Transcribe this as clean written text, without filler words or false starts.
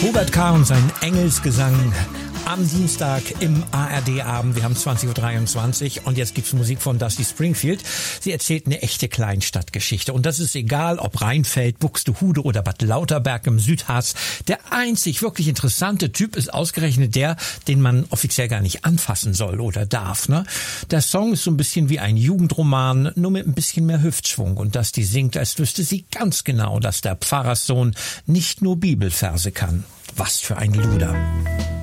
Hubert K. und sein Engelsgesang am Dienstag im ARD-Abend. Wir haben 20.23 Uhr und jetzt gibt's Musik von Dusty Springfield. Sie erzählt eine echte Kleinstadtgeschichte. Und das ist egal, ob Rheinfeld, Buxtehude oder Bad Lauterberg im Südharz. Der einzig wirklich interessante Typ ist ausgerechnet der, den man offiziell gar nicht anfassen soll oder darf. Ne? Der Song ist so ein bisschen wie ein Jugendroman, nur mit ein bisschen mehr Hüftschwung. Und Dusty singt, als wüsste sie ganz genau, dass der Pfarrerssohn nicht nur Bibelverse kann. Was für ein Luder.